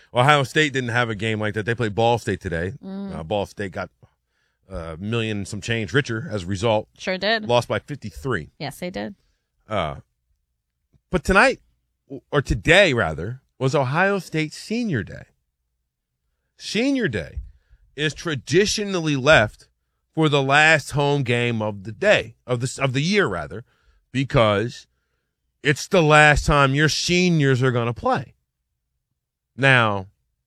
Ohio State didn't have a game like that. They played Ball State today. Ball State got a million and some change richer as a result. Sure did. Lost by 53. Yes, they did. But tonight, or today rather, was Ohio State's Senior Day. Senior Day is traditionally left for the last home game of the day, of the year rather, because it's the last time your seniors are going to play. Now,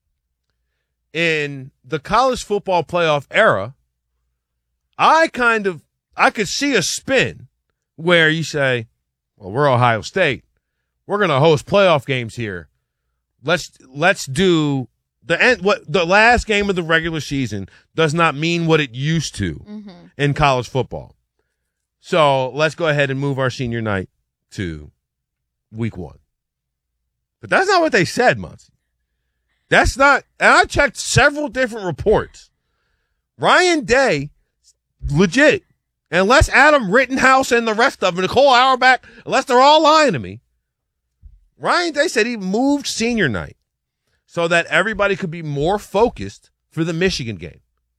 in the college football playoff era, I could see a spin where you say, well, we're Ohio State. We're going to host playoff games here. Let's do the end. What the last game of the regular season does not mean what it used to in college football. So let's go ahead and move our senior night to week 1. But that's not what they said, Muncie. That's not, and I checked several different reports. Ryan Day, legit, unless Adam Rittenhouse and the rest of them, Nicole Auerbach, unless they're all lying to me, Ryan Day said he moved senior night so that everybody could be more focused for the Michigan game.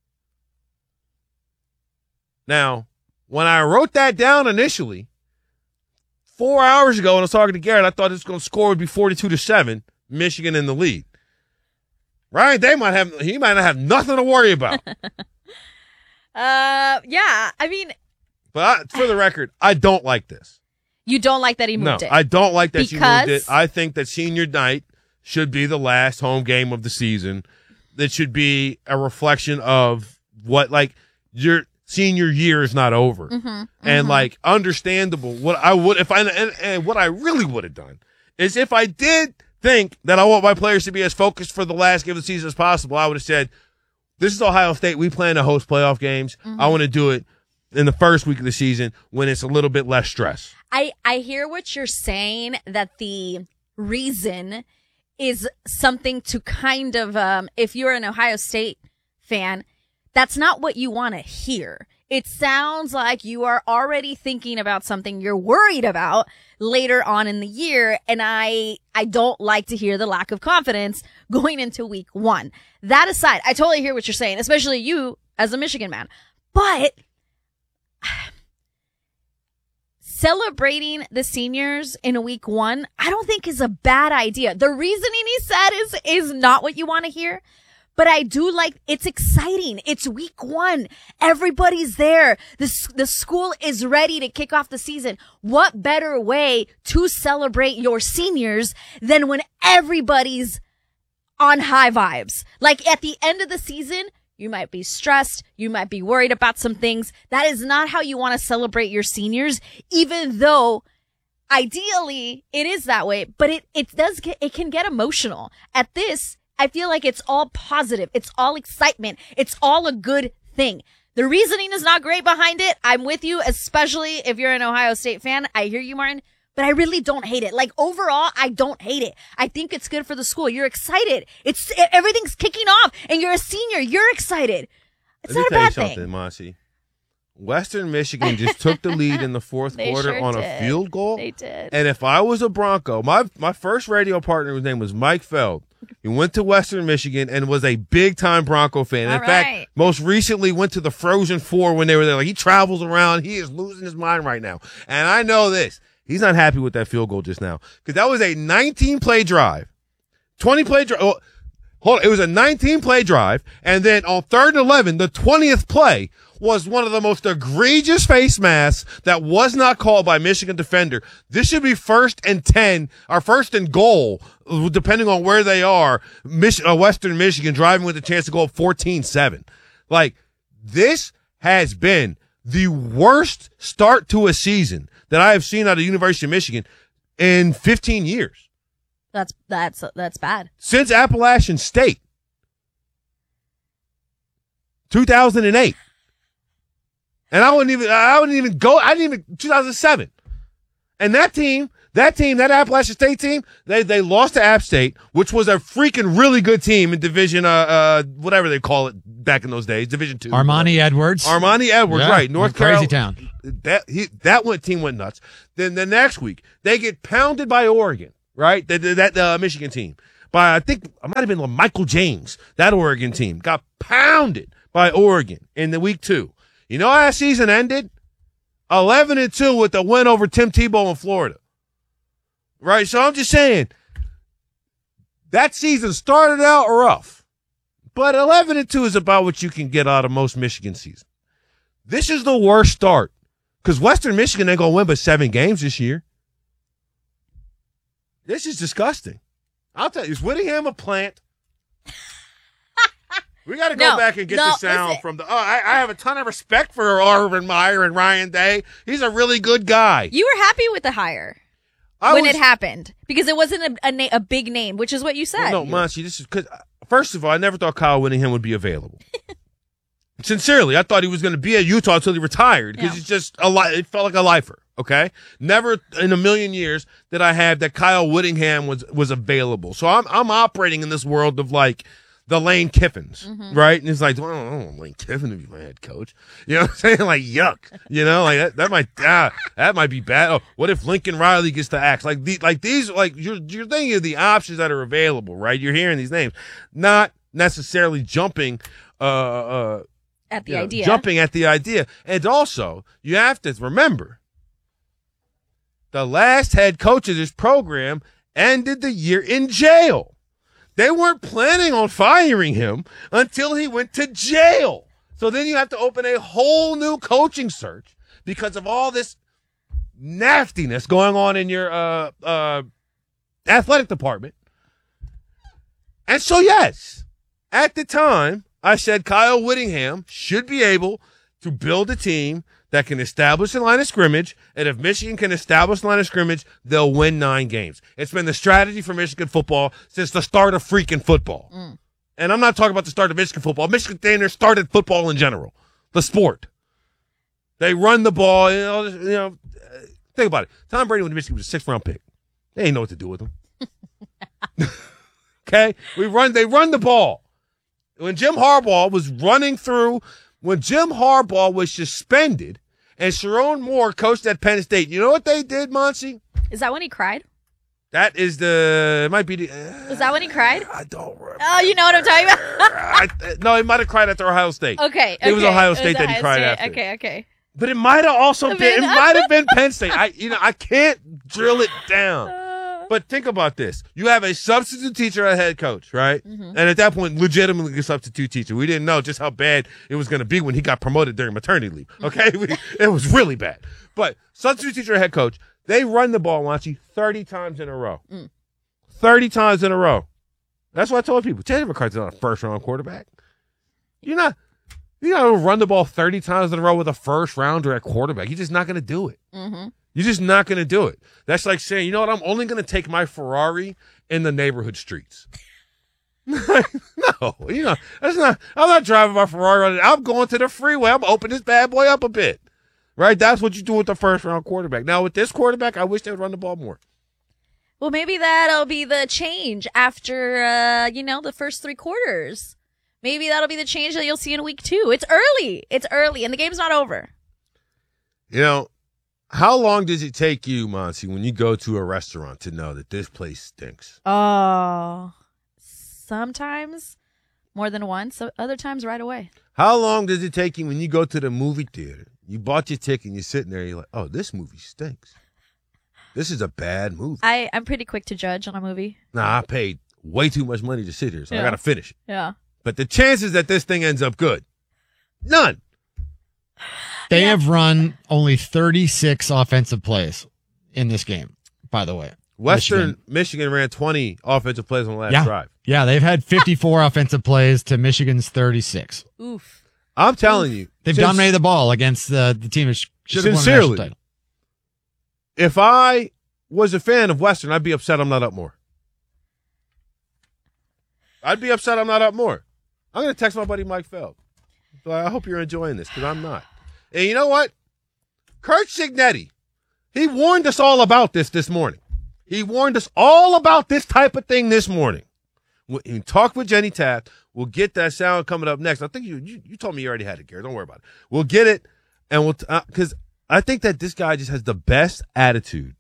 Now, when I wrote that down initially, 4 hours ago when I was talking to Garrett, I thought this score would be 42-7, Michigan in the lead. Ryan Day might not have nothing to worry about. Yeah, I mean. But for the record, I don't like this. You don't like that he moved it? No, I don't like that he moved it. I think that senior night should be the last home game of the season. That should be a reflection of what, like, your senior year is not over. And, like, understandable. What I would, and what I really would have done is if I did think that I want my players to be as focused for the last game of the season as possible, I would have said, this is Ohio State. We plan to host playoff games. I want to do it in the first week of the season when it's a little bit less stress. I hear what you're saying, that the reason is something to kind of, if you're an Ohio State fan, that's not what you want to hear. It sounds like you are already thinking about something you're worried about later on in the year, and I don't like to hear the lack of confidence going into week 1. That aside, I totally hear what you're saying, especially you as a Michigan man. But celebrating the seniors in week 1, I don't think is a bad idea. The reasoning he said is not what you want to hear. But I do like, it's exciting. It's week 1. Everybody's there. The school is ready to kick off the season. What better way to celebrate your seniors than when everybody's on high vibes? Like at the end of the season, you might be stressed. You might be worried about some things. That is not how you want to celebrate your seniors, even though ideally it is that way. But it can get emotional. At this, I feel like it's all positive. It's all excitement. It's all a good thing. The reasoning is not great behind it. I'm with you, especially if you're an Ohio State fan. I hear you, Martin, but I really don't hate it. Like overall, I don't hate it. I think it's good for the school. You're excited. Everything's kicking off and you're a senior. You're excited. It's not a bad thing. Let me tell you something, Marcy. Western Michigan just took the lead in the fourth quarter on a field goal. They did. And if I was a Bronco, my first radio partner, his name was Mike Feld. He went to Western Michigan and was a big-time Bronco fan. In fact, most recently went to the Frozen Four when they were there. Like, he travels around. He is losing his mind right now. And I know this. He's not happy with that field goal just now. Because that was a 19-play drive. 20-play drive. Oh, hold on. It was a 19-play drive. And then on 3rd and 11, the 20th play was one of the most egregious face masks that was not called by Michigan defender. This should be 1st and 10, or 1st and goal, depending on where they are. Western Michigan driving with a chance to go up 14-7. Like, this has been the worst start to a season that I have seen out of the University of Michigan in 15 years. That's bad. Since Appalachian State. 2008. And I didn't even 2007. And that Appalachian State team, they lost to App State, which was a freaking really good team in Division, whatever they call it back in those days, Division II. Armani Edwards, yeah, right. North Carolina. Crazy town. Team went nuts. Then the next week, they get pounded by Oregon, right? That Michigan team. by, I think, it might have been Michael James. That Oregon team got pounded by Oregon in the week 2. You know how that season ended? 11-2 with the win over Tim Tebow in Florida. Right? So I'm just saying, that season started out rough. But 11-2 is about what you can get out of most Michigan seasons. This is the worst start. Because Western Michigan ain't going to win but 7 games this year. This is disgusting. I'll tell you, is Whittingham a plant? We got to go back and get the sound from the. I have a ton of respect for Urban Meyer and Ryan Day. He's a really good guy. You were happy with the hire when it happened because it wasn't a big name, which is what you said. No, Monty, this is because first of all, I never thought Kyle Whittingham would be available. Sincerely, I thought he was going to be at Utah until he retired because he's just it felt like a lifer. Okay, never in a million years did I have that Kyle Whittingham was available. So I'm operating in this world of like the Lane Kiffins, right? And it's like, well, I don't want Lane Kiffin to be my head coach. You know what I'm saying? Like, yuck. You know, like that might be bad. Oh, what if Lincoln Riley gets to act like these? You're thinking of the options that are available, right? You're hearing these names, not necessarily jumping. At the idea. Jumping at the idea. And also, you have to remember, the last head coach of this program ended the year in jail. They weren't planning on firing him until he went to jail. So then you have to open a whole new coaching search because of all this nastiness going on in your athletic department. And so, yes, at the time, I said Kyle Whittingham should be able to build a team that can establish a line of scrimmage, and if Michigan can establish a line of scrimmage, they'll win 9 games. It's been the strategy for Michigan football since the start of freaking football. And I'm not talking about the start of Michigan football. Michigan Dana started football in general, the sport. They run the ball. You know. Think about it. Tom Brady, when Michigan was a 6th-round pick, they didn't know what to do with him. Okay, they run the ball. When Jim Harbaugh was suspended and Sharon Moore coached at Penn State, you know what they did, Monty? Is that when he cried? That is it might be is that when he cried? I don't remember. Oh, you know what I'm talking about? No, he might have cried after Ohio State. Okay. It was Ohio State that he cried after. Okay. But it might have also been, Penn State. I can't drill it down. But think about this. You have a substitute teacher as head coach, right? And at that point, legitimately a substitute teacher. We didn't know just how bad it was going to be when he got promoted during maternity leave. Okay? It was really bad. But substitute teacher and head coach, they run the ball, Wanchi, 30 times in a row. 30 times in a row. That's what I told people. Jalen McCarthy's not a first-round quarterback. You're not going to run the ball 30 times in a row with a first-rounder at quarterback. You're just not going to do it. You're just not going to do it. That's like saying, you know what, I'm only going to take my Ferrari in the neighborhood streets. No, that's not. I'm not driving my Ferrari. I'm going to the freeway. I'm opening this bad boy up a bit. Right? That's what you do with the first-round quarterback. Now, with this quarterback, I wish they would run the ball more. Well, maybe that'll be the change after, the first 3 quarters. Maybe that'll be the change that you'll see in week 2. It's early, and the game's not over. How long does it take you, Monty, when you go to a restaurant to know that this place stinks? Oh, sometimes more than once. Other times right away. How long does it take you when you go to the movie theater? You bought your ticket and you're sitting there and you're like, oh, this movie stinks. This is a bad movie. I'm pretty quick to judge on a movie. Nah, I paid way too much money to sit here, so I got to finish it. Yeah. But the chances that this thing ends up good, none. They have run only 36 offensive plays in this game, by the way. Western Michigan ran 20 offensive plays on the last drive. Yeah, they've had 54 offensive plays to Michigan's 36. Oof. I'm telling you. They've dominated the ball against the team that should have won the national title. If I was a fan of Western, I'd be upset I'm not up more. I'm going to text my buddy Mike Feld. So I hope you're enjoying this, because I'm not. And you know what? Kurt Cignetti, he warned us all about this morning. He warned us all about this type of thing this morning. We talked with Jenny Taft. We'll get that sound coming up next. I think you told me you already had it, Gary. Don't worry about it. We'll get it, and because I think that this guy just has the best attitude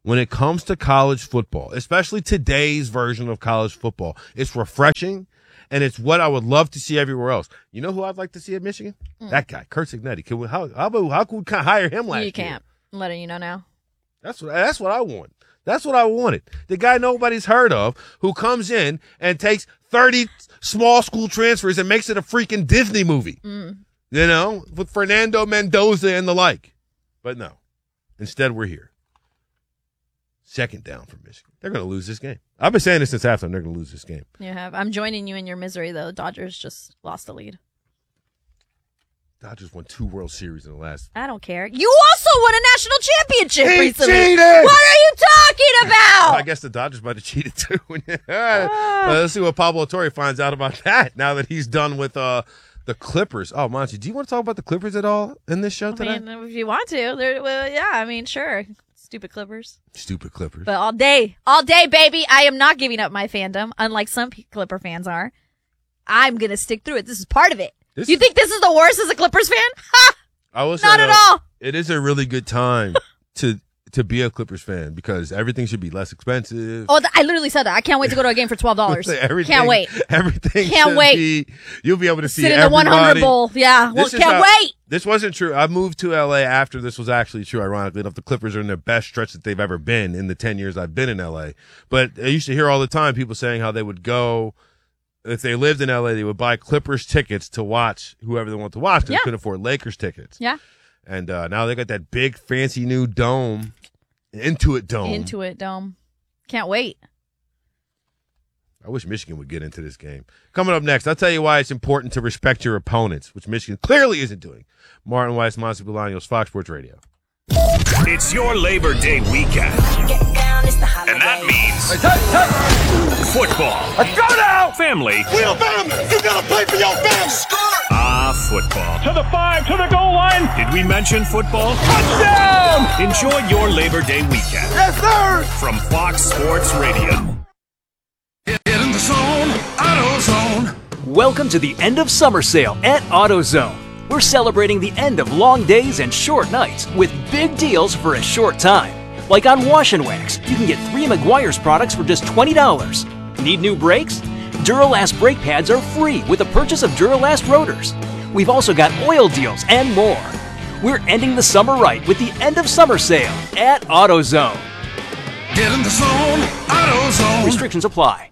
when it comes to college football, especially today's version of college football. It's refreshing, and it's what I would love to see everywhere else. You know who I'd like to see at Michigan? That guy, Curt Cignetti. How could we hire him last year? You can't. I'm letting you know now. That's what I want. That's what I wanted. The guy nobody's heard of who comes in and takes 30 small school transfers and makes it a freaking Disney movie. You know, with Fernando Mendoza and the like. But no. Instead, we're here. Second down for Michigan. They're going to lose this game. I've been saying this since halftime. They're going to lose this game. You have. I'm joining you in your misery, though. Dodgers just lost the lead. Dodgers won 2 World Series in the last. I don't care. You also won a national championship recently. Cheated! What are you talking about? Well, I guess the Dodgers might have cheated too. Let's see what Pablo Torre finds out about that now that he's done with the Clippers. Oh, Monty, do you want to talk about the Clippers at all in this show today? I mean, if you want to. Yeah, I mean, sure. Stupid Clippers. But all day, baby. I am not giving up my fandom, unlike some Clipper fans are. I'm going to stick through it. This is part of it. You think this is the worst as a Clippers fan? Ha! Not at all. It is a really good time to be a Clippers fan because everything should be less expensive. Oh, I literally said that. I can't wait to go to a game for $12. Can't wait. Everything. Can't wait. You'll be able to see sit in everybody. the 100 Bowl. Yeah. Well, can't wait. This wasn't true. I moved to LA after this was actually true, ironically enough. The Clippers are in their best stretch that they've ever been in the 10 years I've been in LA. But I used to hear all the time people saying how they would go. If they lived in LA, they would buy Clippers tickets to watch whoever they want to watch because they couldn't afford Lakers tickets. Yeah. And now they got that big, fancy new dome, Intuit Dome. Can't wait. I wish Michigan would get into this game. Coming up next, I'll tell you why it's important to respect your opponents, which Michigan clearly isn't doing. Martin Weiss, Monty Bolaños, Fox Sports Radio. It's your Labor Day weekend. And that means football. Let's go now! Family. We're family. You gotta play for your family. Football. To the 5, to the goal line. Did we mention football? Touchdown! Enjoy your Labor Day weekend. Yes, sir! From Fox Sports Radio. Get in the zone, AutoZone. Welcome to the end of summer sale at AutoZone. We're celebrating the end of long days and short nights with big deals for a short time. Like on Wash and Wax, you can get 3 Meguiar's products for just $20. Need new brakes? Duralast brake pads are free with the purchase of Duralast rotors. We've also got oil deals and more. We're ending the summer right with the end of summer sale at AutoZone. Get in the zone, AutoZone. Restrictions apply.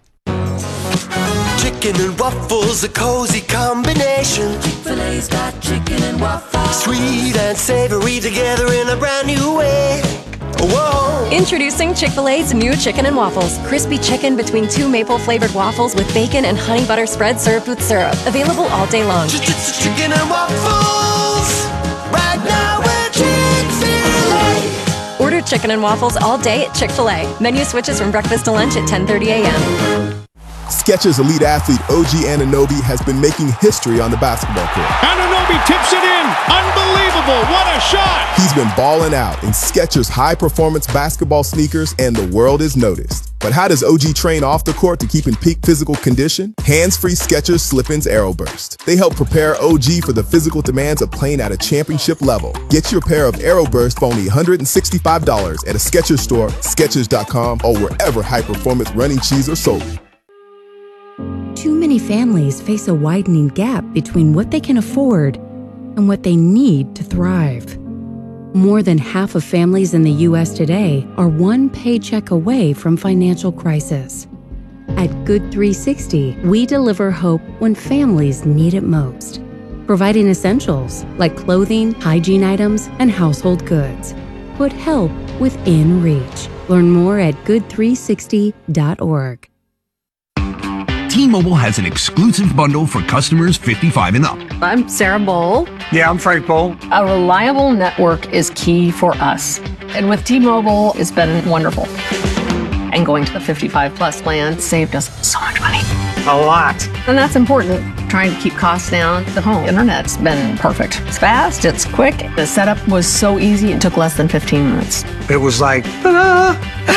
Chicken and waffles, a cozy combination. Chick-fil-A's got chicken and waffles. Sweet and savory together in a brand new way. Whoa. Introducing Chick-fil-A's new chicken and waffles. Crispy chicken between 2 maple-flavored waffles with bacon and honey butter spread served with syrup. Available all day long. Chicken and waffles. Right now at Chick-fil-A. Order chicken and waffles all day at Chick-fil-A. Menu switches from breakfast to lunch at 10:30 a.m. Skechers elite athlete OG Anunoby has been making history on the basketball court. Anunoby tips it in. Unbelievable. What a shot. He's been balling out in Skechers high-performance basketball sneakers, and the world is noticed. But how does OG train off the court to keep in peak physical condition? Hands-free Skechers Slip-ins AeroBurst. They help prepare OG for the physical demands of playing at a championship level. Get your pair of AeroBurst for only $165 at a Skechers store, Skechers.com, or wherever high-performance running shoes are sold. Too many families face a widening gap between what they can afford and what they need to thrive. More than half of families in the U.S. today are one paycheck away from financial crisis. At Good 360, we deliver hope when families need it most, providing essentials like clothing, hygiene items, and household goods. Put help within reach. Learn more at good360.org. T-Mobile has an exclusive bundle for customers 55 and up. I'm Sarah Bowl. Yeah, I'm Frank Bowl. A reliable network is key for us. And with T-Mobile, it's been wonderful. And going to the 55 plus plan saved us so much money. A lot. And that's important. Trying to keep costs down. The home internet's been perfect. It's fast, it's quick. The setup was so easy, it took less than 15 minutes. It was like, ta-da!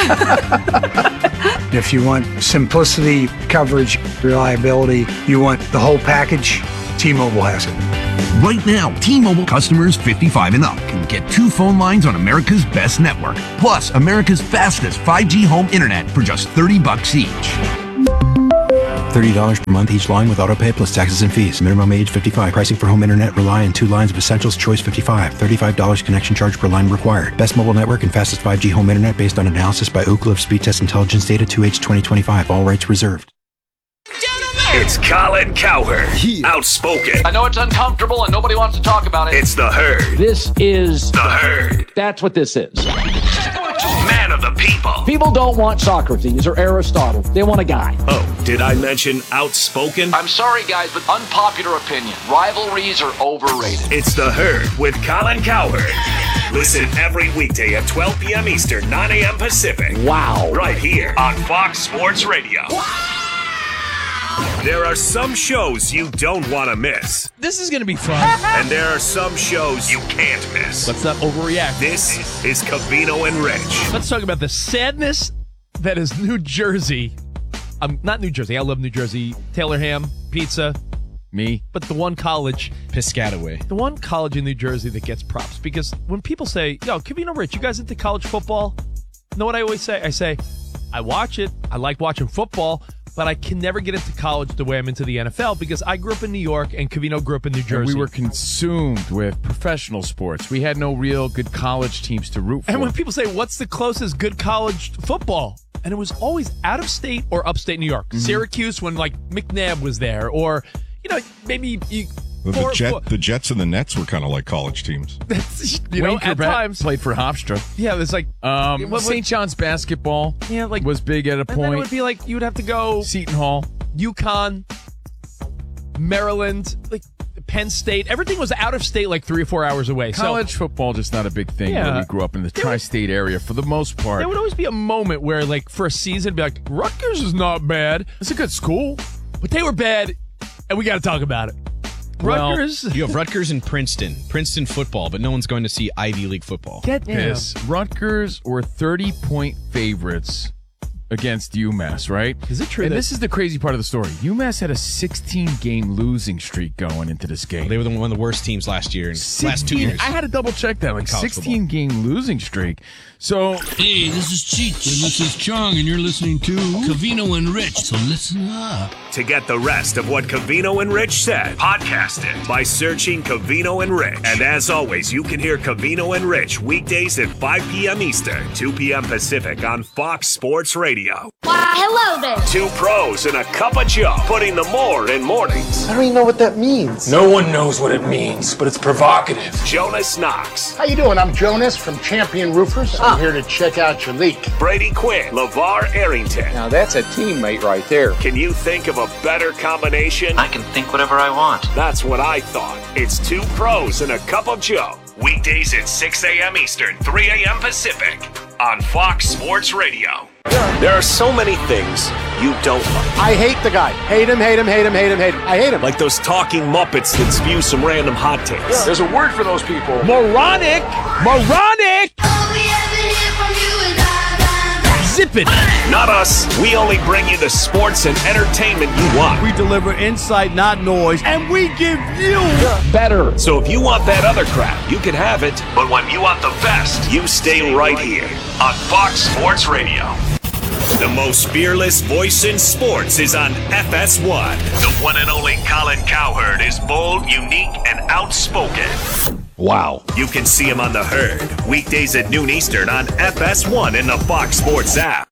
If you want simplicity, coverage, reliability, you want the whole package, T-Mobile has it. Right now, T-Mobile customers 55 and up can get 2 phone lines on America's best network, plus America's fastest 5G home internet for just $30 each. $30 per month each line with autopay plus taxes and fees. Minimum age 55. Pricing for home internet rely on 2 lines of Essentials Choice 55. $35 connection charge per line required. Best mobile network and fastest 5G home internet based on analysis by Ookla of Speed Test Intelligence data 2H 2025. All rights reserved. It's Colin Cowherd. Outspoken. I know it's uncomfortable and nobody wants to talk about it. It's the Herd. This is the Herd. That's what this is. Man of the people. People don't want Socrates or Aristotle. They want a guy. Oh, did I mention outspoken? I'm sorry, guys, but unpopular opinion. Rivalries are overrated. It's the Herd with Colin Cowherd. Listen every weekday at 12 p.m. Eastern, 9 a.m. Pacific. Wow. Right here on Fox Sports Radio. There are some shows you don't want to miss. This is going to be fun. And there are some shows you can't miss. Let's not overreact. This is Covino and Rich. Let's talk about the sadness that is New Jersey. Not New Jersey. I love New Jersey. Taylor ham, pizza, me. But the one college. Piscataway. The one college in New Jersey that gets props. Because when people say, yo, Covino Rich, you guys into college football? You know what I always say? I say, I watch it. I like watching football. But I can never get into college the way I'm into the NFL because I grew up in New York and Covino grew up in New Jersey. And we were consumed with professional sports. We had no real good college teams to root for. And when people say, what's the closest good college football? And it was always out of state or upstate New York. Mm-hmm. Syracuse when, like, McNabb was there. Or, you know, maybe you... Well, the Jets and the Nets were kind of like college teams. You know, at times played for Hofstra. Yeah, it's like St. John's basketball. Yeah, like was big at a point. Then it would be like you would have to go Seton Hall, UConn, Maryland, like Penn State. Everything was out of state, like 3 or 4 hours away. College football just not a big thing. Yeah. When we grew up in the tri-state area for the most part. There would always be a moment where, like, for a season, be like, Rutgers is not bad. It's a good school, but they were bad, and we got to talk about it. Rutgers. Well, you have Rutgers and Princeton football, but no one's going to see Ivy League football. Get this. Rutgers were 30-point favorites against UMass, right? Is it true? And this is the crazy part of the story. UMass had a 16-game losing streak going into this game. Well, they were one of the worst teams last year. Last 2 years. I had to double check that. Like 16-game losing streak. So, hey, this is Cheech and this is Chong, and you're listening to Covino and Rich. So listen up. To get the rest of what Covino and Rich said, podcast it by searching Covino and Rich. And as always, you can hear Covino and Rich weekdays at 5 p.m. Eastern, 2 p.m. Pacific on Fox Sports Radio. Why, hello there. 2 pros and a cup of Joe, putting the more in mornings. I don't even know what that means. No one knows what it means, but it's provocative. Jonas Knox. How you doing? I'm Jonas from Champion Roofers. I'm here to check out your leak. Brady Quinn. LeVar Arrington. Now that's a teammate right there. Can you think of a better combination? I can think whatever I want. That's what I thought. It's 2 pros and a cup of Joe. Weekdays at 6 a.m. Eastern, 3 a.m. Pacific on Fox Sports Radio. There are so many things you don't like. I hate the guy. Hate him, hate him, hate him, hate him, hate him. I hate him. Like those talking Muppets that spew some random hot takes. There's a word for those people. Moronic! Moronic! Zip it! Not us. We only bring you the sports and entertainment you want. We deliver insight, not noise, and we give you better. So if you want that other crap, you can have it. But when you want the best, you stay right here on Fox Sports Radio. The most fearless voice in sports is on FS1. The one and only Colin Cowherd is bold, unique, and outspoken. Wow. You can see him on The Herd, weekdays at noon Eastern on FS1 in the Fox Sports app.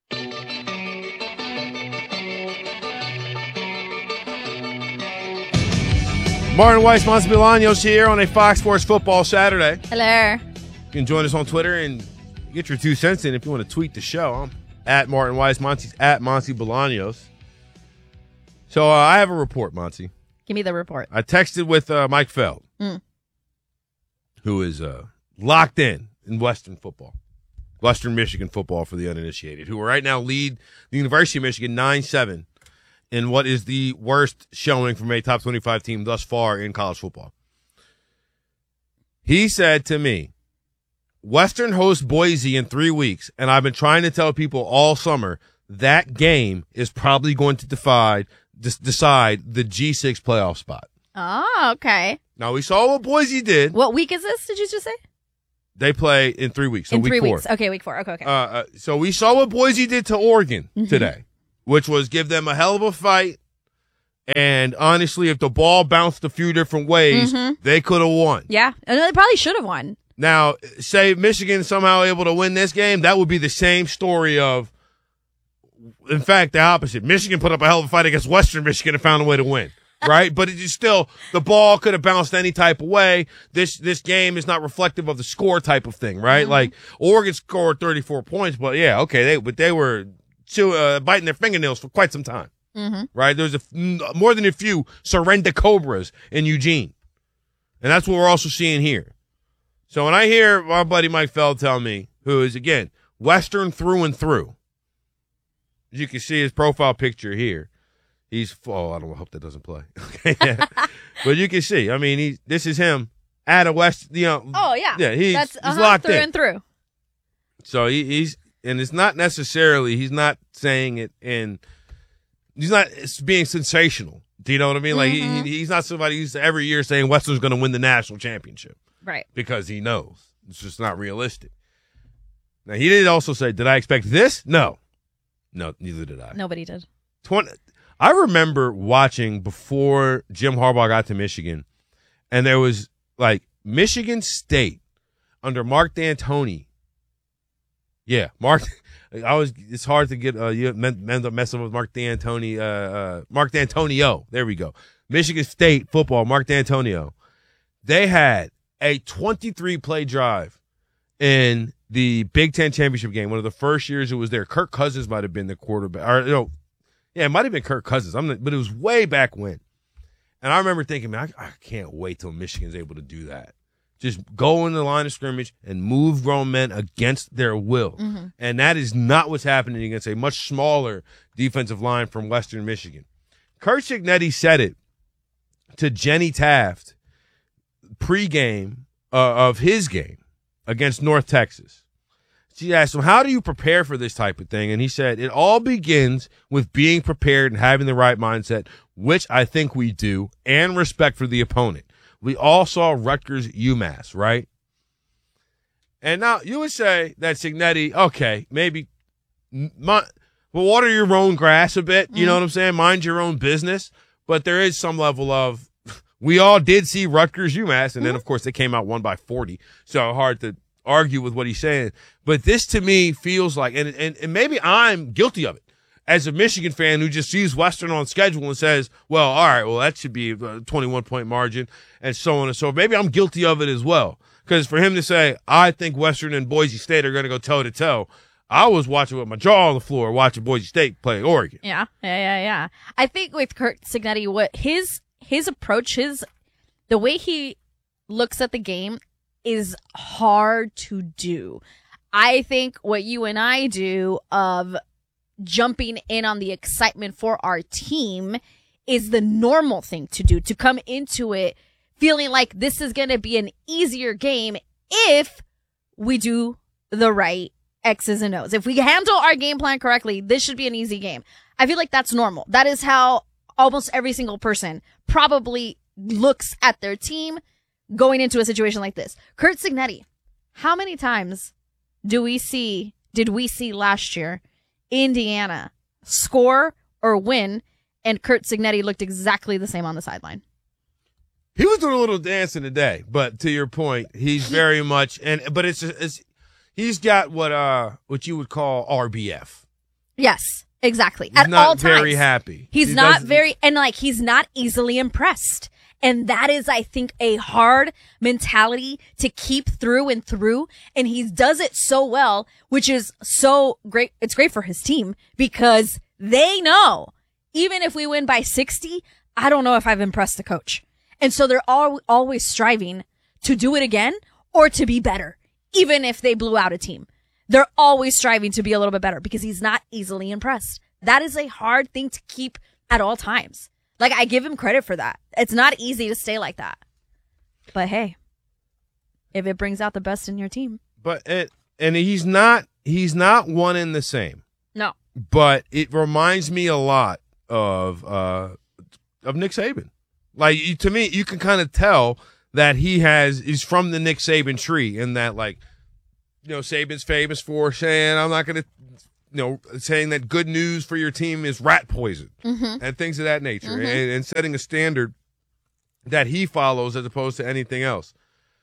Martin Weiss, Monty Bolaños here on a Fox Sports Football Saturday. Hello. You can join us on Twitter and get your 2 cents in if you want to tweet the show. I'm at Martin Weiss. Monty's at Monty Bolaños. So I have a report, Monty. Give me the report. I texted with Mike Feld, who is locked in Western football, Western Michigan football for the uninitiated, who right now lead the University of Michigan 9-7 in what is the worst showing from a top 25 team thus far in college football. He said to me, Western hosts Boise in 3 weeks, and I've been trying to tell people all summer that game is probably going to decide the G6 playoff spot. Oh, okay. Now, we saw what Boise did. What week is this, did you just say? They play in 3 weeks, so in week 3 4. weeks. Okay, week 4. Okay. So we saw what Boise did to Oregon today, which was give them a hell of a fight. And honestly, if the ball bounced a few different ways, they could have won. Yeah. No, they probably should have won. Now, say Michigan somehow able to win this game, that would be the same story of, in fact, the opposite. Michigan put up a hell of a fight against Western Michigan and found a way to win. Right? But it is still, the ball could have bounced any type of way. This game is not reflective of the score type of thing, right? Like, Oregon scored 34 points, but yeah, okay, they were biting their fingernails for quite some time. Right? There's more than a few surrender Cobras in Eugene. And that's what we're also seeing here. So when I hear my buddy Mike Feld tell me, who is, again, Western through and through, as you can see his profile picture here, I hope that doesn't play. Okay, yeah. But you can see, I mean, this is him at a West, Oh, yeah. Yeah, he's locked through in. and through. So he's, and it's not necessarily, he's not saying it he's not being sensational. Do you know what I mean? Like, he's not somebody who's every year saying Western's going to win the national championship. Right. Because he knows. It's just not realistic. Now, he did also say, did I expect this? No. No, neither did I. Nobody did. I remember watching before Jim Harbaugh got to Michigan, and there was, like, Michigan State under Mark D'Antoni. Yeah, it's hard to get, you end up messing with Mark D'Antoni, Mark D'Antonio. There we go. Michigan State football, Mark D'Antonio. They had a 23-play drive in the Big Ten championship game. One of the first years it was there. Kirk Cousins might have been the quarterback. It might have been Kirk Cousins. But it was way back when. And I remember thinking, man, I can't wait till Michigan's able to do that. Just go in the line of scrimmage and move grown men against their will. And that is not what's happening against a much smaller defensive line from Western Michigan. Curt Cignetti said it to Jenny Taft pregame of his game against North Texas. She asked him, how do you prepare for this type of thing? And he said, it all begins with being prepared and having the right mindset, which I think we do, and respect for the opponent. We all saw Rutgers UMass, right? And now you would say that Cignetti, okay, maybe water your own grass a bit. You know what I'm saying? Mind your own business. But there is some level of, we all did see Rutgers UMass, and then, of course, they came out 1 by 40. So hard to argue with what he's saying. But this to me feels like, and maybe I'm guilty of it, as a Michigan fan who just sees Western on schedule and says, well, all right, well, that should be a 21-point margin and so on and so forth. Maybe I'm guilty of it as well. Because for him to say, I think Western and Boise State are going to go toe-to-toe, I was watching with my jaw on the floor watching Boise State play Oregon. Yeah. I think with Curt Cignetti, what his approach, the way he looks at the game is hard to do. I think what you and I do of jumping in on the excitement for our team is the normal thing to do, to come into it feeling like this is going to be an easier game if we do the right X's and O's. If we handle our game plan correctly, this should be an easy game. I feel like that's normal. That is how almost every single person probably looks at their team going into a situation like this. Curt Cignetti, how many times did we see last year Indiana score or win, and Curt Cignetti looked exactly the same on the sideline? He was doing a little dancing today, but to your point, he's very much but he's got what you would call RBF. Yes, exactly. He's at not all times. Very happy. He's not very, and he's not easily impressed. And that is, I think, a hard mentality to keep through and through. And he does it so well, which is so great. It's great for his team because they know, even if we win by 60, I don't know if I've impressed the coach. And so they're always striving to do it again or to be better, even if they blew out a team. They're always striving to be a little bit better because he's not easily impressed. That is a hard thing to keep at all times. Like, I give him credit for that. It's not easy to stay like that. But hey, if it brings out the best in your team. And he's not one and the same. No. But it reminds me a lot of Nick Saban. Like, to me, you can kind of tell that he's from the Nick Saban tree, and that, like, Saban's famous for saying, I'm not going to, saying that good news for your team is rat poison and things of that nature, and setting a standard that he follows as opposed to anything else.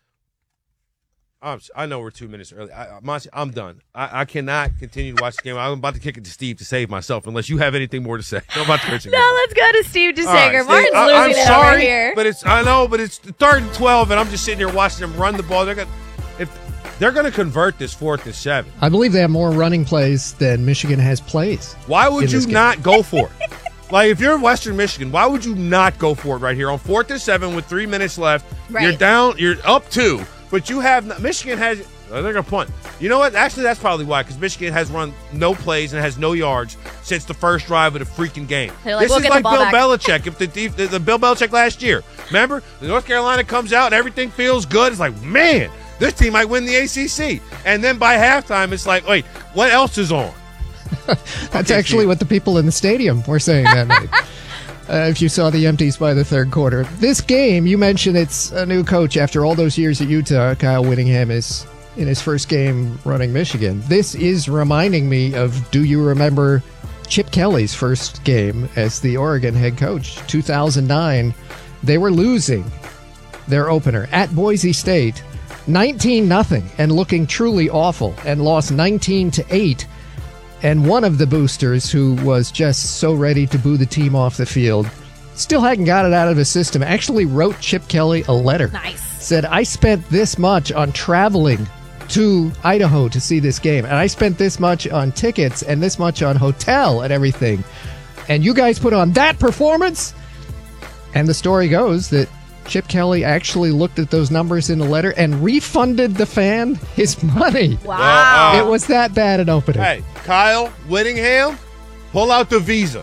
I know we're 2 minutes early. Monty, I'm done. I cannot continue to watch the game. I'm about to kick it to Steve to save myself, unless you have anything more to say. I'm about to No, let's go to Steve DeSager. Martin's losing it over here. But I know, but it's 3rd and 12, and I'm just sitting here watching them run the ball. If they're going to convert this 4th and 7. I believe they have more running plays than Michigan has plays. Why would you not go for it? Like, if you're Western Michigan, why would you not go for it right here on 4th and 7 with 3 minutes left? Right. You're down. You're up 2. But Michigan has, they're going to punt. You know what? Actually, that's probably why, because Michigan has run no plays and has no yards since the first drive of the freaking game. This is like Bill Belichick, if the Bill Belichick last year. Remember? North Carolina comes out and everything feels good. It's like, man, this team might win the ACC. And then by halftime, it's like, wait, what else is on? That's actually what the people in the stadium were saying that night. If you saw the empties by the 3rd quarter. This game, you mentioned it's a new coach after all those years at Utah. Kyle Whittingham is in his first game running Michigan. This is reminding me of, do you remember Chip Kelly's first game as the Oregon head coach? 2009, they were losing their opener at Boise State, 19-0, and looking truly awful, and lost 19-8. And one of the boosters, who was just so ready to boo the team off the field, still hadn't got it out of his system, actually wrote Chip Kelly a letter. Nice. Said, I spent this much on traveling to Idaho to see this game, and I spent this much on tickets and this much on hotel and everything. And you guys put on that performance? And the story goes that Chip Kelly actually looked at those numbers in the letter and refunded the fan his money. Wow. It was that bad an opener. Hey, Kyle Whittingham, pull out the Visa.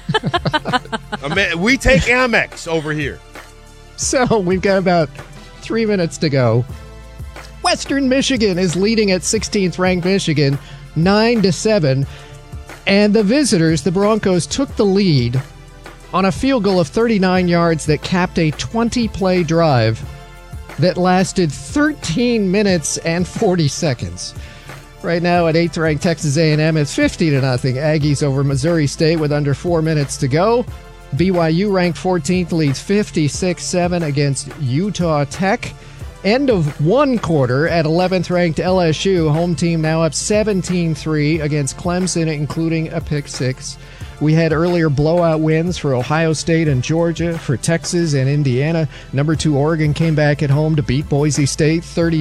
We take Amex over here. So we've got about 3 minutes to go. Western Michigan is leading at 16th ranked Michigan 9-7. And the visitors, the Broncos, took the lead on a field goal of 39 yards that capped a 20-play drive that lasted 13 minutes and 40 seconds. Right now at 8th-ranked Texas A&M, it's 50-0. Aggies over Missouri State with under 4 minutes to go. BYU ranked 14th leads 56-7 against Utah Tech. End of one quarter at 11th-ranked LSU. Home team now up 17-3 against Clemson, including a pick six. We had earlier blowout wins for Ohio State and Georgia, for Texas and Indiana. Number 2 Oregon came back at home to beat Boise State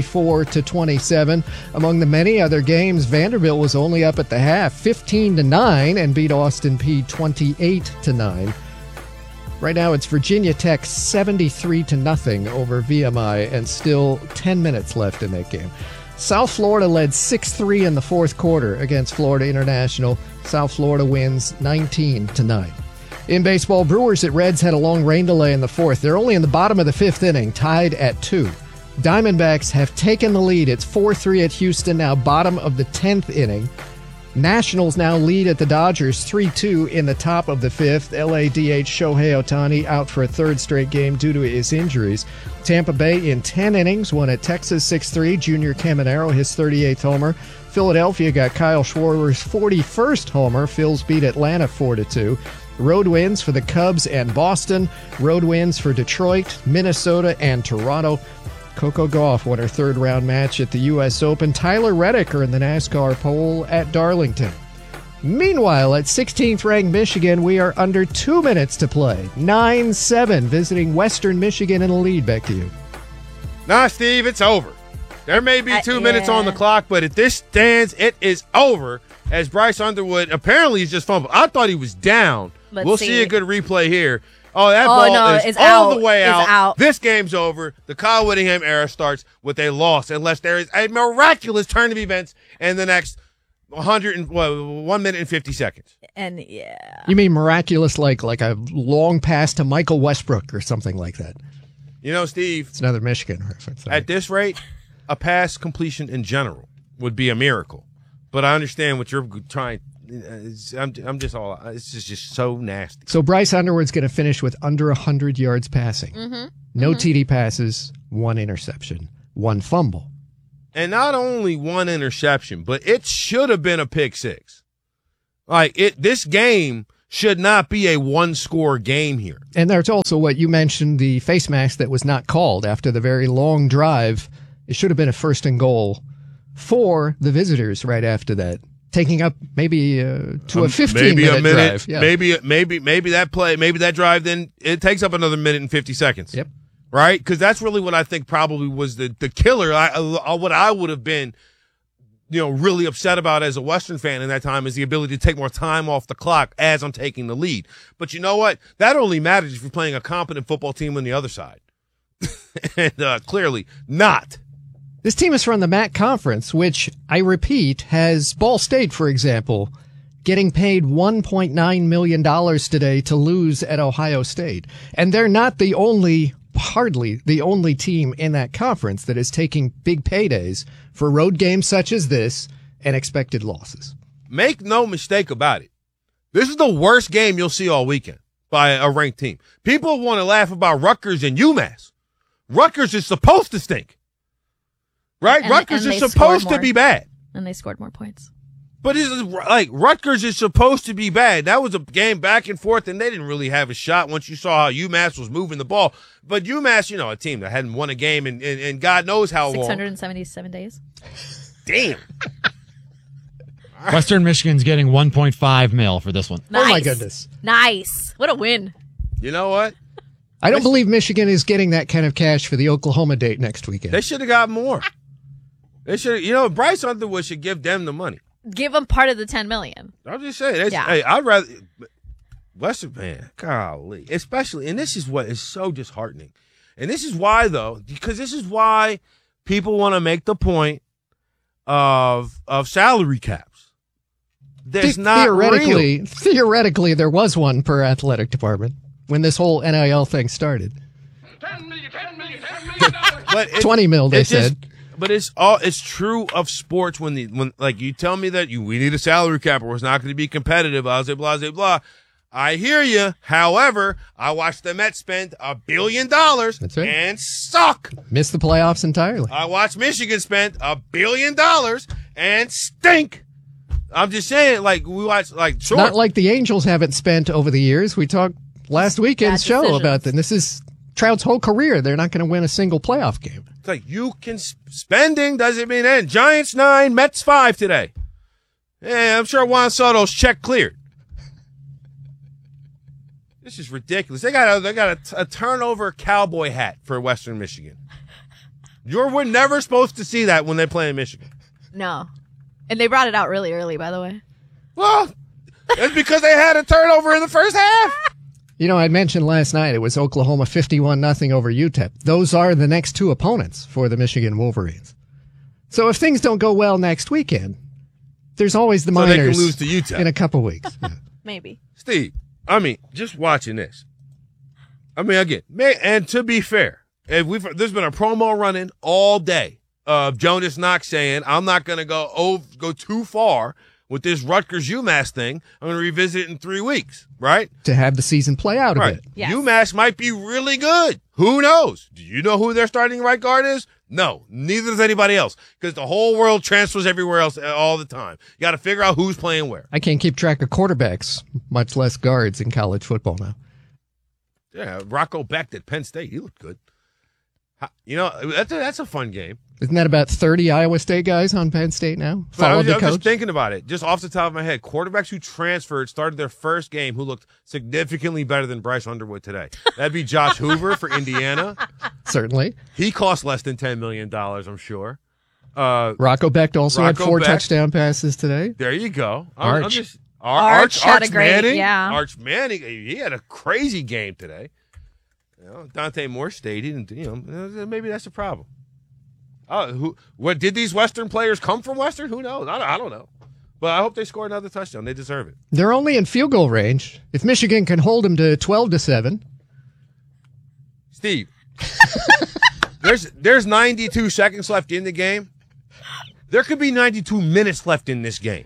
34-27. Among the many other games, Vanderbilt was only up at the half 15-9 and beat Austin Peay 28-9. Right now it's Virginia Tech 73-0 over VMI, and still 10 minutes left in that game. South Florida led 6-3 in the fourth quarter against Florida International. South Florida wins 19-9. In baseball, Brewers at Reds had a long rain delay in the fourth. They're only in the bottom of the fifth inning, tied at 2. Diamondbacks have taken the lead. It's 4-3 at Houston, now bottom of the 10th inning. Nationals now lead at the Dodgers 3-2 in the top of the fifth. LADH Shohei Ohtani out for a third straight game due to his injuries. Tampa Bay in 10 innings won at Texas 6-3. Junior Caminero his 38th homer. Philadelphia got Kyle Schwarber's 41st homer. Phil's beat Atlanta 4-2. Road wins for the Cubs and Boston. Road wins for Detroit, Minnesota, and Toronto. Coco Gauff won her third-round match at the U.S. Open. Tyler Reddick earned the NASCAR pole at Darlington. Meanwhile, at 16th-ranked Michigan, we are under 2 minutes to play. 9-7, visiting Western Michigan in the lead. Back to you. Nah, Steve, it's over. There may be 2 minutes on the clock, but at this stands, it is over, as Bryce Underwood apparently is just fumbled. I thought he was down. We'll see a good replay here. Oh, that ball is all the way out. This game's over. The Kyle Whittingham era starts with a loss, unless there is a miraculous turn of events in the next 1 minute and 50 seconds. And yeah. You mean miraculous like a long pass to Michael Westbrook or something like that? You know, Steve. It's another Michigan reference. At this rate, a pass completion in general would be a miracle. But I understand what you're trying. It's just so nasty. So Bryce Underwood's going to finish with under 100 yards passing. Mm-hmm. No TD passes, 1 interception, 1 fumble. And not only 1 interception, but it should have been a pick six. This game should not be a 1-score game here. And there's also what you mentioned, the face mask that was not called after the very long drive. It should have been a 1st and goal for the visitors right after that, taking up maybe to a 15-minute drive. Yeah. Maybe that drive, then it takes up another minute and 50 seconds. Yep. Right? Because that's really what I think probably was the killer. What I would have been, really upset about as a Western fan in that time is the ability to take more time off the clock as I'm taking the lead. But you know what? That only matters if you're playing a competent football team on the other side. And clearly not. This team is from the MAC Conference, which, I repeat, has Ball State, for example, getting paid $1.9 million today to lose at Ohio State. And they're not hardly the only team in that conference that is taking big paydays for road games such as this and expected losses. Make no mistake about it. This is the worst game you'll see all weekend by a ranked team. People want to laugh about Rutgers and UMass. Rutgers is supposed to stink. Right? Rutgers is supposed to be bad. And they scored more points. But Rutgers is supposed to be bad. That was a game back and forth, and they didn't really have a shot once you saw how UMass was moving the ball. But UMass, a team that hadn't won a game in God knows how long. 677 days. Damn. Western Michigan's getting $1.5 million for this one. Nice. Oh, my goodness. Nice. What a win. You know what? I don't believe Michigan is getting that kind of cash for the Oklahoma date next weekend. They should have got more. They should. Bryce Underwood should give them the money. Give them part of the $10 million. I'm just saying. Yeah. Hey, I'd rather Western, man, golly, especially, and this is what is so disheartening, and this is why because this is why people want to make the point of salary caps. There's not theoretically, there was one per athletic department when this whole NIL thing started. $10 million. But $20 million, they said. But it's true of sports when you tell me that we need a salary cap or it's not going to be competitive, blah, blah, blah, blah. I hear you. However, I watched the Mets spend $1 billion and suck. Missed the playoffs entirely. I watched Michigan spend $1 billion and stink. I'm just saying, we watch, sure. Not like the Angels haven't spent over the years. We talked last weekend's show about that. This is Trout's whole career. They're not going to win a single playoff game. It's like spending doesn't mean end. Giants 9, Mets 5 today. Yeah, I'm sure Juan Soto's check cleared. This is ridiculous. They got a turnover cowboy hat for Western Michigan. We're never supposed to see that when they play in Michigan. No. And they brought it out really early, by the way. Well, that's because they had a turnover in the first half. I mentioned last night it was Oklahoma 51-0 over UTEP. Those are the next 2 opponents for the Michigan Wolverines. So if things don't go well next weekend, there's always the Miners they can lose to UTEP in a couple weeks. Yeah. Maybe. Steve, just watching this. Again, and to be fair, there's been a promo running all day of Jonas Knox saying, I'm not going to go too far with this Rutgers UMass thing. I'm going to revisit it in 3 weeks, right? To have the season play out a bit. Yes. UMass might be really good. Who knows? Do you know who their starting right guard is? No, neither does anybody else, because the whole world transfers everywhere else all the time. You got to figure out who's playing where. I can't keep track of quarterbacks, much less guards in college football now. Yeah, Rocco Becht at Penn State. He looked good. That's a fun game. Isn't that about 30 Iowa State guys on Penn State now? I'm just thinking about it, just off the top of my head. Quarterbacks who transferred, started their first game, who looked significantly better than Bryce Underwood today. That'd be Josh Hoover for Indiana. Certainly. He cost less than $10 million, I'm sure. Rocco Becht also had 4 touchdown passes today. There you go. Arch had a great, Manning. yeah. Arch Manning, he had a crazy game today. Dante Moore stayed. He didn't. Maybe that's the problem. What did these Western players come from Western? Who knows? I don't know. But I hope they score another touchdown. They deserve it. They're only in field goal range. If Michigan can hold them to 12-7. Steve, there's 92 seconds left in the game. There could be 92 minutes left in this game.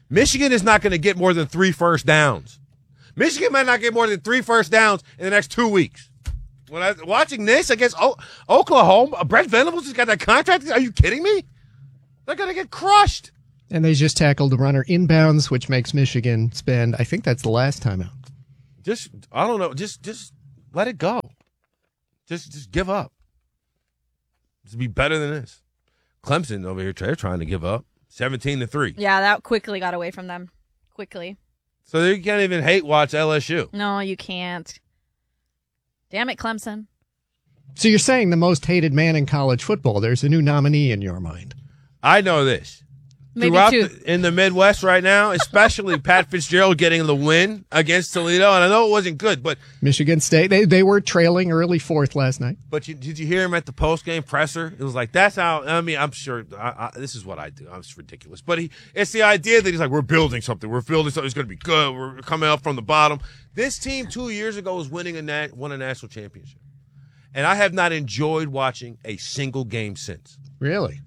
Michigan is not going to get more than 3 first downs. Michigan might not get more than 3 first downs in the next 2 weeks. When I watching this against Oklahoma, Brent Venables has got that contract. Are you kidding me? They're going to get crushed. And they just tackled the runner inbounds, which makes Michigan spend, I think that's the last timeout. I don't know. Just let it go. Just give up. Just be better than this. Clemson over here, they're trying to give up. 17-3. Yeah, that quickly got away from them. Quickly. So you can't even hate watch LSU. No, you can't. Damn it, Clemson. So you're saying the most hated man in college football. There's a new nominee in your mind. I know this. Maybe Throughout two. In the Midwest right now, especially Pat Fitzgerald getting the win against Toledo, and I know it wasn't good, but Michigan State, they were trailing early 4th last night. But did you hear him at the post-game presser? It was like, that's how, I mean, I'm sure, this is what I do. It's ridiculous. But it's the idea that he's like, we're building something. We're building something that's going to be good. We're coming up from the bottom. This team 2 years ago was won a national championship. And I have not enjoyed watching a single game since. Really?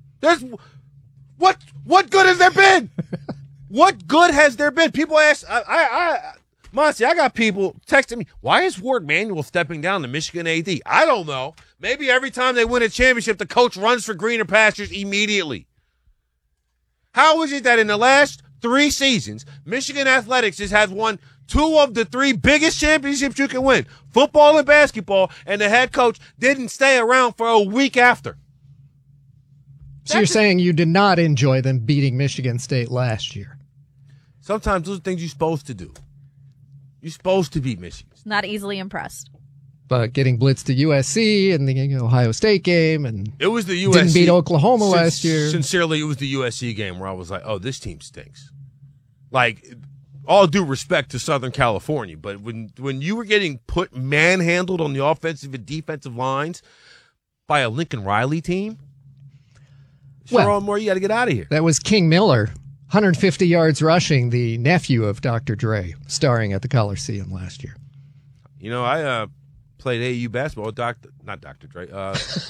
What good has there been? What good has there been? People ask, Monty, I got people texting me, why is Ward Manuel stepping down the Michigan AD? I don't know. Maybe every time they win a championship, the coach runs for greener pastures immediately. How is it that in the last 3 seasons, Michigan Athletics has won 2 of the 3 biggest championships you can win, football and basketball, and the head coach didn't stay around for a week after? So you're saying you did not enjoy them beating Michigan State last year? Sometimes those are things you're supposed to do. You're supposed to beat Michigan. Not easily impressed. But getting blitzed to USC and the Ohio State game, and it was the USC. Didn't beat Oklahoma last year. Sincerely, it was the USC game where I was like, oh, this team stinks. Like, all due respect to Southern California, but when you were getting manhandled on the offensive and defensive lines by a Lincoln Riley team, more you got to get out of here. That was King Miller, 150 yards rushing, the nephew of Dr. Dre, starring at the Coliseum last year. You know, I played AAU basketball with not Dr. Dre. Wow,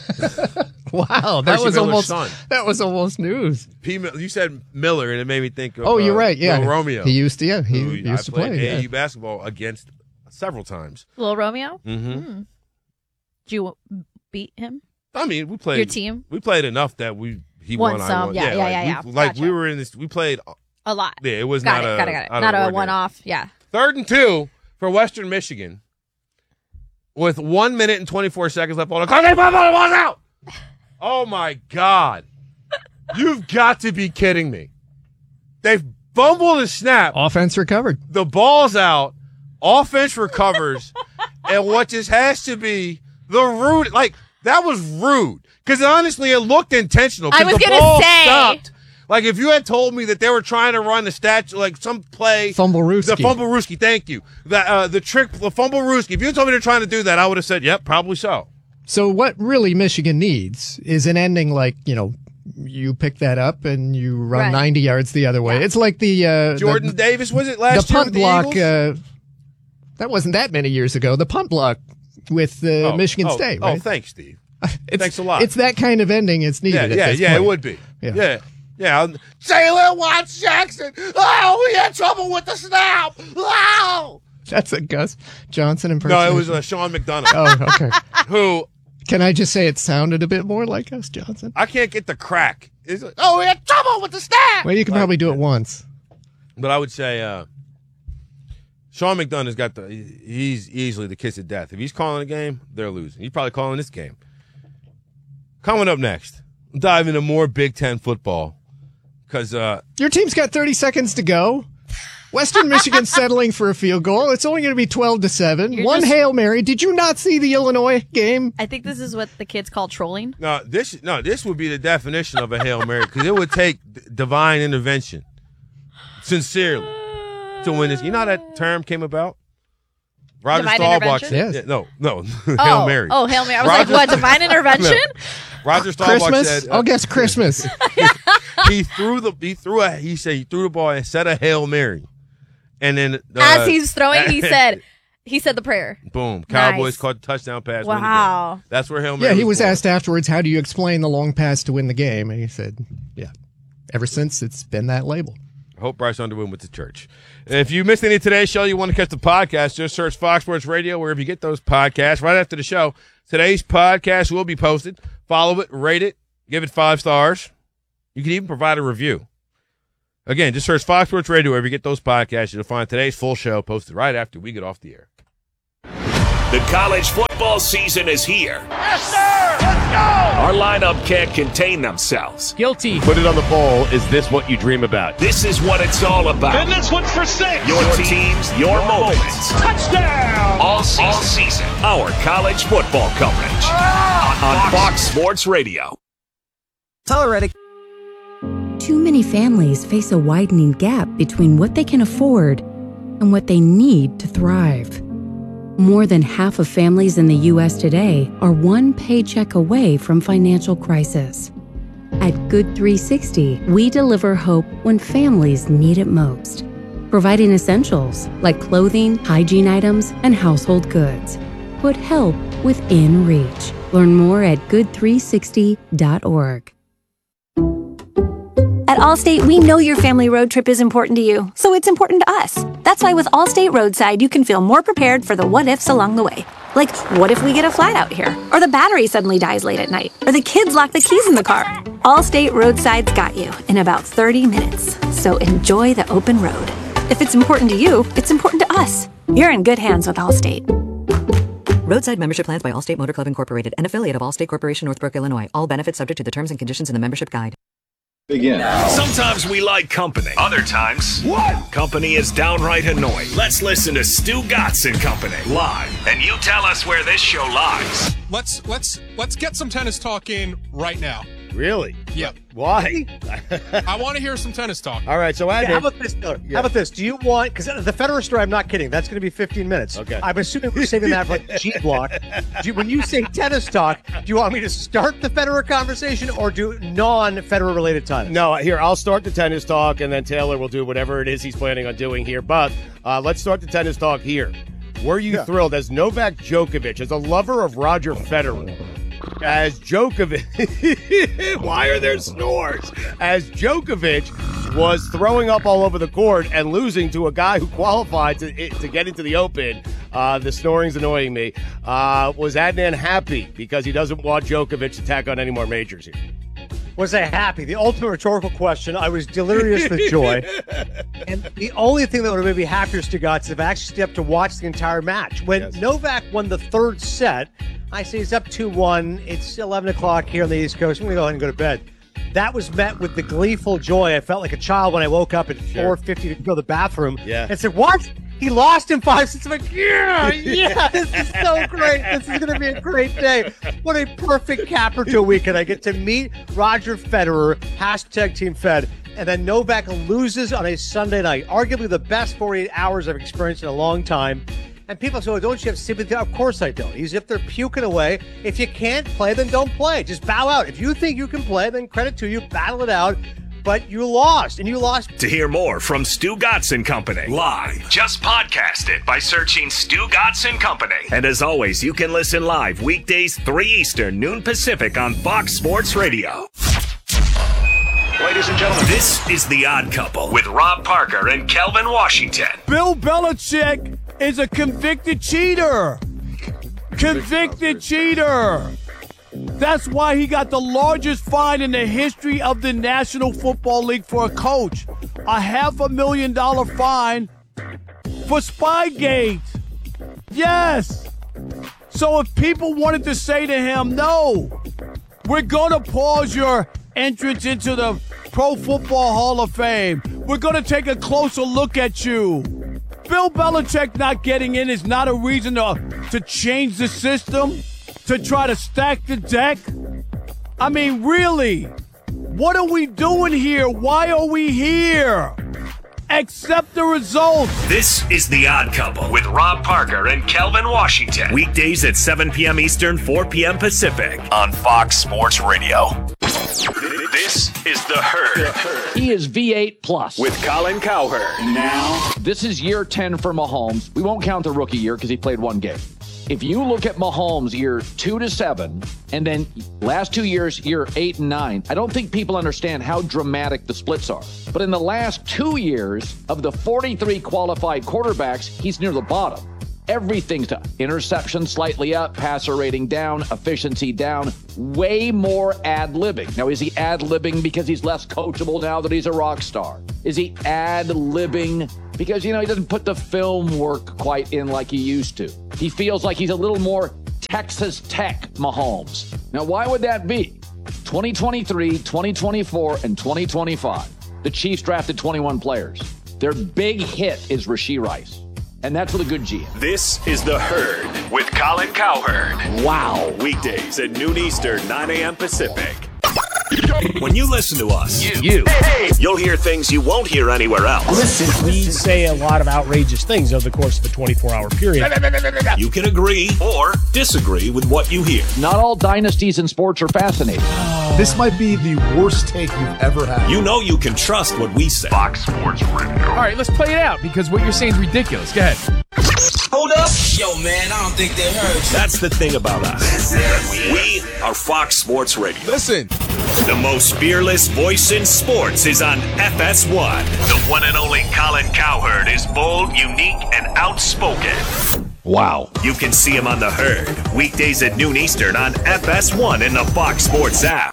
that was almost news. You said Miller, and it made me think of you're right. Yeah, Lil Romeo. He used to play AAU basketball against several times. Lil Romeo? Mm-hmm. Did you beat him? I mean, we played your team. We played enough that he won. Some. I won. Yeah. Gotcha. We were in this. We played a lot. Yeah, it was got not it. Not a one-off. Yeah. 3rd and 2 for Western Michigan, with 1 minute and 24 seconds left on the clock. They put the ball out. Oh my God! You've got to be kidding me! They fumbled the snap. Offense recovered. The ball's out. Offense recovers, and what just has to be the rude. Like, that was rude. Because honestly, it looked intentional. I was going to say. Stopped. Like, if you had told me that they were trying to run the statue, like some play. Fumblerooski. The Fumblerooski, thank you. The trick, the Fumblerooski. If you had told me they're trying to do that, I would have said, yep, probably so. So what really Michigan needs is an ending like, you pick that up and you run 90 yards the other way. Yeah. It's like the Jordan Davis, was it last year? The punt block. That wasn't that many years ago. The punt block with Michigan State. Right? Oh, thanks, Steve. Thanks a lot. It's that kind of ending. It's needed. Yeah, it would be. Yeah. Jalen Watts Jackson. Oh, we had trouble with the snap. Oh. That's a Gus Johnson impersonation. No, it was Sean McDonough. Oh, okay. Who? Can I just say it sounded a bit more like Gus Johnson? I can't get the crack. It's like, we had trouble with the snap. Well, you can probably do it once. But I would say Sean McDonough's got he's easily the kiss of death. If he's calling a game, they're losing. He's probably calling this game. Coming up next, we'll dive into more Big Ten football. Because your team's got 30 seconds to go. Western Michigan's settling for a field goal. It's only going to be 12-7. One Hail Mary. Did you not see the Illinois game? I think this is what the kids call trolling. No, this would be the definition of a Hail Mary because it would take divine intervention, sincerely, to win this. You know how that term came about? Roger divine Staubach intervention? said, no, Hail Mary. Oh, Hail Mary. I was like, what, divine intervention? No. Roger Staubach Christmas? said, I'll guess Christmas. he threw the ball and said a Hail Mary. And then as he's throwing, he said the prayer. Boom. Cowboys nice. caught the touchdown pass. Wow. That's where Hail Mary he was born. asked afterwards, how do you explain the long pass to win the game? And he said, ever since it's been that label. I hope Bryce Underwood went to church. If you missed any of today's show, you want to catch the podcast, just search Fox Sports Radio wherever you get those podcasts. Right after the show, today's podcast will be posted. Follow it, rate it, give it 5 stars. You can even provide a review. Again, just search Fox Sports Radio wherever you get those podcasts. You'll find today's full show posted right after we get off the air. The college football season is here. Yes, sir! Let's go! Our lineup can't contain themselves. Guilty. Put it on the poll. Is this what you dream about? This is what it's all about. And this one's for 6. Your teams, your moments. Touchdown! All season. Our college football coverage on Fox Sports Radio. Tyler Reddick. Too many families face a widening gap between what they can afford and what they need to thrive. More than half of families in the U.S. today are one paycheck away from financial crisis. At Good 360, we deliver hope when families need it most, providing essentials like clothing, hygiene items, and household goods. Put help within reach. Learn more at good360.org. At Allstate, we know your family road trip is important to you, so it's important to us. That's why with Allstate Roadside, you can feel more prepared for the what-ifs along the way. Like, what if we get a flat out here? Or the battery suddenly dies late at night? Or the kids lock the keys in the car? Allstate Roadside's got you in about 30 minutes. So enjoy the open road. If it's important to you, it's important to us. You're in good hands with Allstate. Roadside membership plans by Allstate Motor Club Incorporated, an affiliate of Allstate Corporation, Northbrook, Illinois. All benefits subject to the terms and conditions in the membership guide. Begin. Sometimes we like company. Other times, company is downright annoying. Let's listen to Stu Gatz and Company live, and you tell us where this show lies. Let's get some tennis talk in right now. Really? Yep. Why? I want to hear some tennis talk. All right, so how about this, Miller? Yeah. How about this? Do you want, because the Federer story, I'm not kidding, that's going to be 15 minutes. Okay. I'm assuming we're saving that for like G block. When you say tennis talk, do you want me to start the Federer conversation or do non-Federer related tennis? No, here, I'll start the tennis talk, and then Taylor will do whatever it is he's planning on doing here. But let's start the tennis talk here. Were you thrilled as Novak Djokovic, as a lover of Roger Federer, as Djokovic, why are there snores? As Djokovic was throwing up all over the court and losing to a guy who qualified to get into the Open, the snoring's annoying me. Was Adnan happy because he doesn't want Djokovic to tack on any more majors here? Was I happy? The ultimate rhetorical question. I was delirious with joy. And the only thing that would have made me happier, Stugatz, is if I actually stayed up to watch the entire match. When Novak won the third set, I say he's up 2-1. It's 11 o'clock here on the East Coast. I'm going to go ahead and go to bed. That was met with the gleeful joy. I felt like a child when I woke up at 4:50 to go to the bathroom. Yeah. And said, what? He lost in 5 sets. I'm like, yeah, this is so great. This is going to be a great day. What a perfect capper to a weekend. I get to meet Roger Federer, #Team Fed, and then Novak loses on a Sunday night. Arguably the best 48 hours I've experienced in a long time. And people say, oh, don't you have sympathy? Of course I don't. He's if they're puking away. If you can't play, then don't play. Just bow out. If you think you can play, then credit to you. Battle it out. But you lost, and you lost. To hear more from Stu Gatz and Company live, just podcast it by searching Stu Gatz and Company. And as always, you can listen live weekdays 3 Eastern, noon Pacific on Fox Sports Radio. Ladies and gentlemen, this is The Odd Couple with Rob Parker and Kelvin Washington. Bill Belichick is a convicted cheater. Convicted cheater. That's why he got the largest fine in the history of the National Football League for a coach. A $500,000 fine for Spygate. Yes. So if people wanted to say to him, no, we're going to pause your entrance into the Pro Football Hall of Fame. We're going to take a closer look at you. Bill Belichick not getting in is not a reason to change the system, to try to stack the deck. I mean, really, what are we doing here? Why are we here? Accept the results. This is The Odd Couple with Rob Parker and Kelvin Washington. Weekdays at 7 p.m. Eastern, 4 p.m. Pacific on Fox Sports Radio. This is The Herd. He is V8 plus with Colin Cowherd. Now, this is year 10 for Mahomes. We won't count the rookie year because he played one game. If you look at Mahomes year 2 to 7, and then last 2 years, year 8 and 9, I don't think people understand how dramatic the splits are. But in the last 2 years, of the 43 qualified quarterbacks, he's near the bottom. Everything's to interception slightly up, passer rating down, efficiency down, way more ad-libbing. Now, is he ad-libbing because he's less coachable now that he's a rock star? Is he ad-libbing because, he doesn't put the film work quite in like he used to? He feels like he's a little more Texas Tech Mahomes. Now, why would that be? 2023, 2024, and 2025. The Chiefs drafted 21 players. Their big hit is Rashee Rice. And that's with a good GM. This is The Herd with Colin Cowherd. Wow. Weekdays at noon Eastern, 9 a.m. Pacific. When you listen to us, you'll hear things you won't hear anywhere else. Listen, we say a lot of outrageous things over the course of a 24-hour period. You can agree or disagree with what you hear. Not all dynasties in sports are fascinating. This might be the worst take you've ever had. You know you can trust what we say. Fox Sports Radio. All right, let's play it out because what you're saying is ridiculous. Go ahead. Hold up. Yo, man, I don't think they heard you. That's the thing about us. We are Fox Sports Radio. Listen. The most fearless voice in sports is on FS1. The one and only Colin Cowherd is bold, unique, and outspoken. Wow. You can see him on The Herd, weekdays at noon Eastern on FS1 and the Fox Sports app.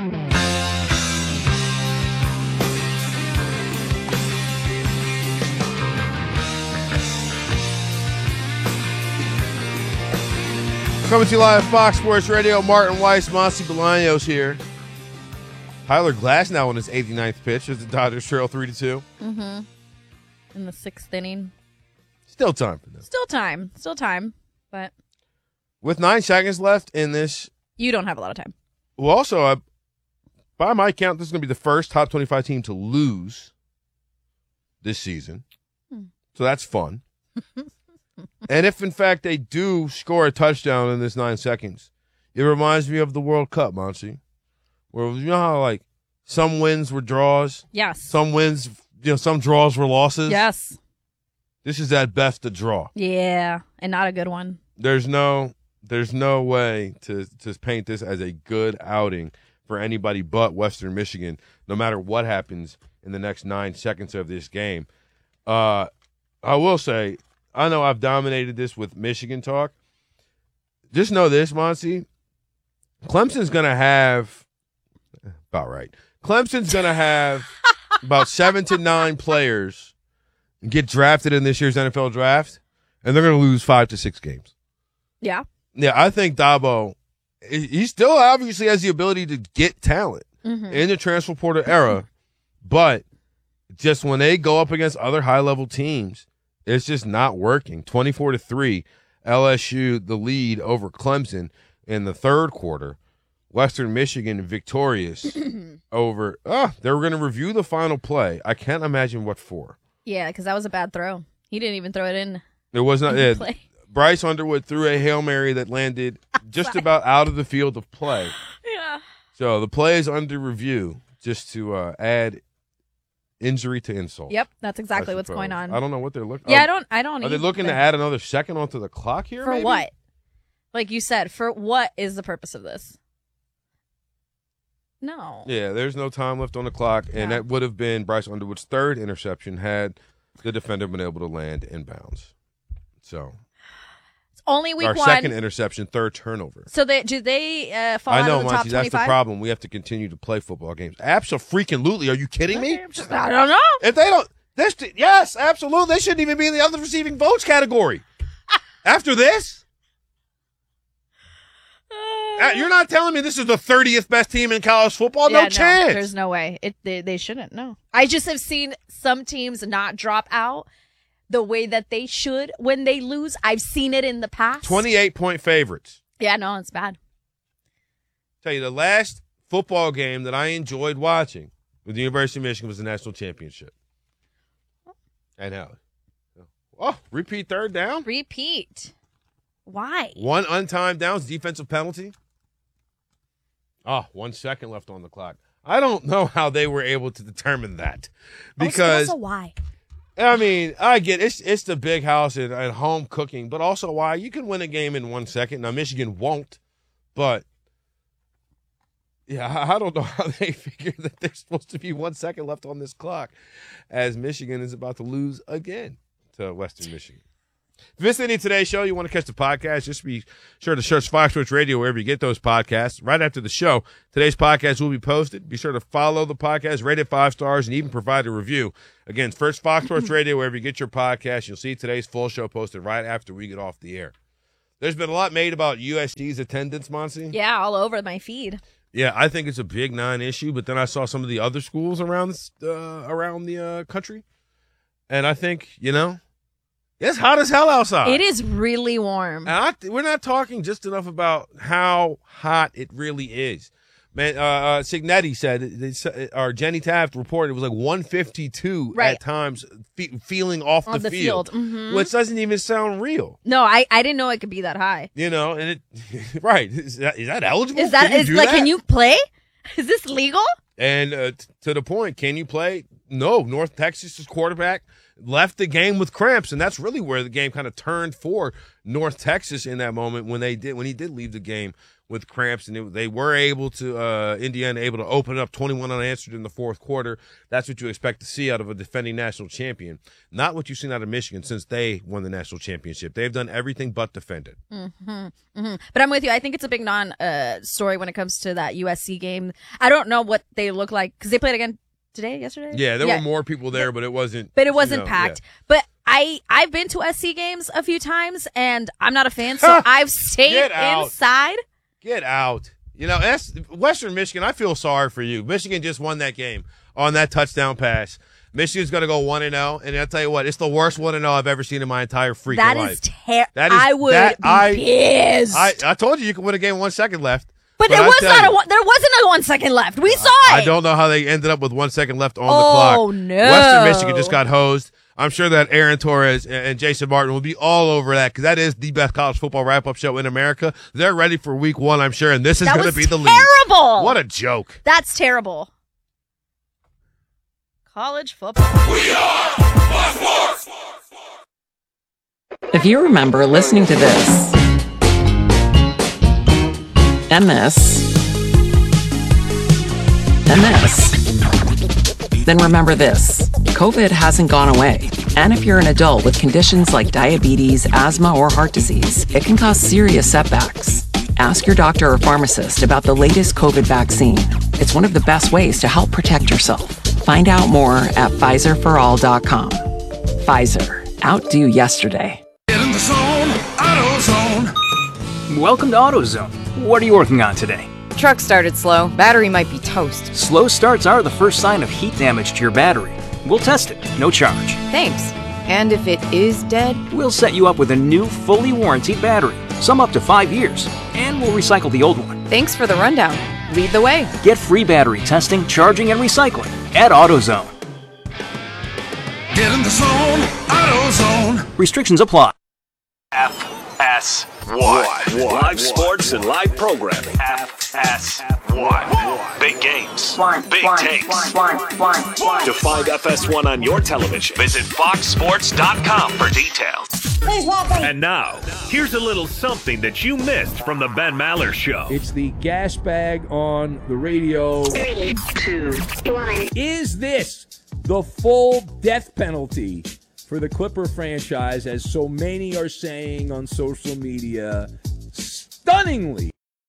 Coming to you live, Fox Sports Radio. Martin Weiss, Monty Bolaños here. Tyler Glass now on his 89th pitch as the Dodgers trail 3-2. Mm-hmm. In the 6th inning. Still time for this. Still time. But with 9 seconds left in this. You don't have a lot of time. Well, also, by my count, this is going to be the first top 25 team to lose this season. So that's fun. And if, in fact, they do score a touchdown in this 9 seconds, it reminds me of the World Cup, Monty. Where, you know how, some wins were draws? Yes. Some wins, some draws were losses? Yes. This is at best a draw. Yeah, and not a good one. There's no way to paint this as a good outing for anybody but Western Michigan, no matter what happens in the next 9 seconds of this game. I will say, I know I've dominated this with Michigan talk. Just know this, Monty. Clemson's going to have about right. Clemson's going to have about 7 to 9 players get drafted in this year's NFL draft, and they're going to lose 5 to 6 games. Yeah. Yeah, I think Dabo, he still obviously has the ability to get talent in the transfer portal era, but just when they go up against other high-level teams, it's just not working. 24-3, LSU the lead over Clemson in the third quarter. Western Michigan victorious over. They were going to review the final play. I can't imagine what for. Yeah, because that was a bad throw. He didn't even throw it in. It was not. Play. Bryce Underwood threw a Hail Mary that landed just about out of the field of play. Yeah. So the play is under review, just to add injury to insult. Yep, that's exactly what's going on. I don't know what they're looking. Yeah, I don't. Are they looking to add another second onto the clock here? For maybe? what? Like you said, for what is the purpose of this? No. Yeah, there's no time left on the clock, and that would have been Bryce Underwood's third interception had the defender been able to land in bounds. So it's only week our 1. Second interception, third turnover. So do they fall I know, out of the top Monty, that's 25? the problem. We have to continue to play football games. Absolutely. Are you kidding me? I don't know. If they don't, yes, absolutely. They shouldn't even be in the other receiving votes category. After this? You're not telling me this is the 30th best team in college football? Yeah, no chance. There's no way. They shouldn't. No. I just have seen some teams not drop out the way that they should when they lose. I've seen it in the past. 28-point favorites. Yeah, no, it's bad. Tell you, the last football game that I enjoyed watching with the University of Michigan was the national championship. And how? Repeat third down? Repeat. Why? 1 untimed downs, defensive penalty. 1 second left on the clock. I don't know how they were able to determine that. Because also why? I mean, I get it's the big house and home cooking, but also why you can win a game in 1 second. Now, Michigan won't, but yeah, I don't know how they figure that there's supposed to be 1 second left on this clock as Michigan is about to lose again to Western Michigan. If you missed any of today's show, you want to catch the podcast, just be sure to search Fox Sports Radio wherever you get those podcasts. Right after the show, today's podcast will be posted. Be sure to follow the podcast, rate it 5 stars, and even provide a review. Again, first Fox Sports Radio wherever you get your podcast. You'll see today's full show posted right after we get off the air. There's been a lot made about USC's attendance, Monty. Yeah, all over my feed. Yeah, I think it's a big non-issue, but then I saw some of the other schools around the country, and I think, it's hot as hell outside. It is really warm. And we're not talking just enough about how hot it really is. Man, Signetti said, or Jenny Taft reported it was like 152 at times feeling off the field. Mm-hmm. Which doesn't even sound real. No, I didn't know it could be that high. And right. Is that eligible? Can you play? Is this legal? And to the point, can you play? No, North Texas's quarterback left the game with cramps, and that's really where the game kind of turned for North Texas in that moment when he did leave the game with cramps, and they were able to Indiana able to open up 21 unanswered in the fourth quarter. That's what you expect to see out of a defending national champion, not what you've seen out of Michigan since they won the national championship. They've done everything but defend it. Mm-hmm. Mm-hmm. But I'm with you. I think it's a big non-story when it comes to that USC game. I don't know what they look like because they played again yesterday? Yeah, there were more people there, but it wasn't. But it wasn't packed. Yeah. But I've been to SC games a few times, and I'm not a fan, so I've stayed inside. Get out. Western Michigan, I feel sorry for you. Michigan just won that game on that touchdown pass. Michigan's going to go 1-0, and I'll tell you what, it's the worst 1-0 I've ever seen in my entire freaking life. That is terrible. I would be pissed. I told you could win a game 1 second left. But there wasn't a 1 second left. We saw it. I don't know how they ended up with 1 second left on the clock. Oh, no. Western Michigan just got hosed. I'm sure that Aaron Torres and Jason Martin will be all over that because that is the best college football wrap-up show in America. They're ready for week 1, I'm sure, and this is going to be the lead. Terrible. What a joke. That's terrible. College football. We are Fox Sports. If you remember listening to this and this and this, then remember this. COVID hasn't gone away. And if you're an adult with conditions like diabetes, asthma, or heart disease, it can cause serious setbacks. Ask your doctor or pharmacist about the latest COVID vaccine. It's one of the best ways to help protect yourself. Find out more at PfizerForAll.com. Pfizer. Outdo yesterday. Get in the zone, AutoZone. Welcome to AutoZone. What are you working on today? Truck started slow. Battery might be toast. Slow starts are the first sign of heat damage to your battery. We'll test it, no charge. Thanks. And if it is dead? We'll set you up with a new, fully warranted battery, some up to 5 years, and we'll recycle the old one. Thanks for the rundown. Lead the way. Get free battery testing, charging, and recycling at AutoZone. Get in the zone, AutoZone. Restrictions apply. FS1. Live sports and live programming. FS1. Big games. Big takes. To find FS1 on your television, visit foxsports.com for details. And now, here's a little something that you missed from the Ben Maller Show. It's the gas bag on the radio. 3, 2, 1. Is this the full death penalty for the Clipper franchise, as so many are saying on social media? Stunningly.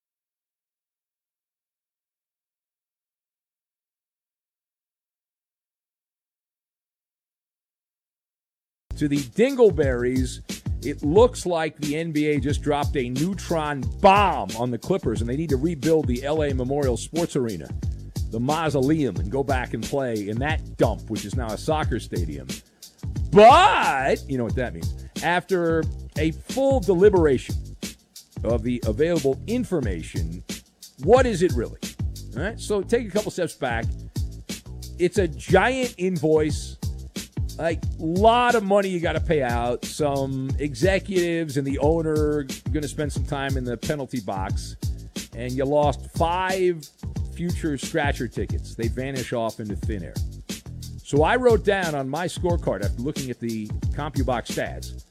To the Dingleberries, it looks like the NBA just dropped a neutron bomb on the Clippers, and they need to rebuild the LA Memorial Sports Arena, the mausoleum, and go back and play in that dump, which is now a soccer stadium. But, you know what that means, after a full deliberation of the available information, what is it really? All right, so take a couple steps back. It's a giant invoice. Like, a lot of money you got to pay out. Some executives and the owner going to spend some time in the penalty box. And you lost 5 future scratcher tickets. They vanish off into thin air. So So I wrote down on my scorecard after looking at the CompuBox stats,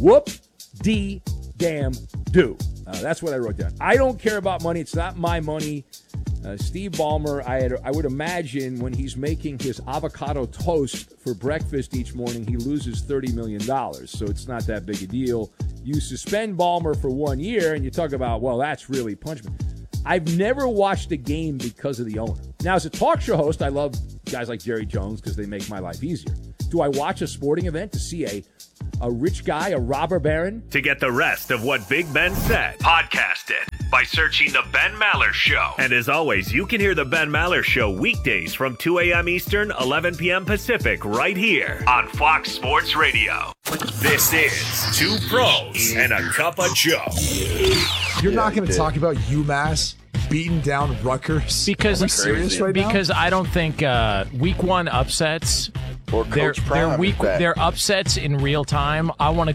whoop-de-damn-do. That's what I wrote down. I don't care about money. It's not my money. Steve Ballmer, I would imagine when he's making his avocado toast for breakfast each morning, he loses $30 million. So it's not that big a deal. You suspend Ballmer for 1 year, and you talk about, well, that's really punishment. I've never watched a game because of the owner. Now, as a talk show host, I love guys like Jerry Jones because they make my life easier. Do I watch a sporting event to see a rich guy, a robber baron? To get the rest of what Big Ben said, podcast it by searching The Ben Maller Show. And as always, you can hear The Ben Maller Show weekdays from 2 a.m. Eastern, 11 p.m. Pacific, right here on Fox Sports Radio. This is Two Pros and a Cup of Joe. You're not going to talk about UMass beating down Rutgers? Because Are we serious right now? Because I don't think week one upsets. Or Coach they're Prime is back. upsets in real time. I want to